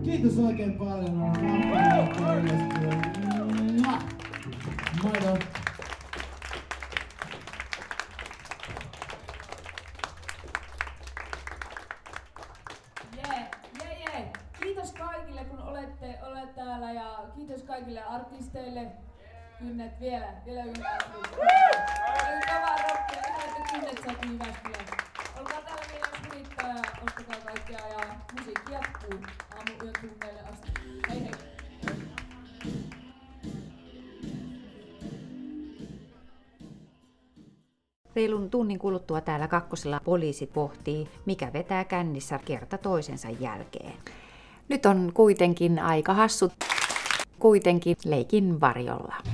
Kiitos oikein paljon. On mahtavaa ilmestyä. Moido. Kiitos kaikille, kun olette täällä ja kiitos kaikille artisteille. Kynnet vielä ylhäällä. Kavaa rockia, että kynnet saatiin Jyväskylään. Olkaa täällä vielä jos hurittaa ja ostakaa kaikkea ja musiikki jatkuu aamuyön tunneille asti. Hei hei! Reilun tunnin kuluttua täällä Kakkosella poliisi pohtii, mikä vetää kännissä kerta toisensa jälkeen. Nyt on kuitenkin aika hassut, kuitenkin leikin varjolla.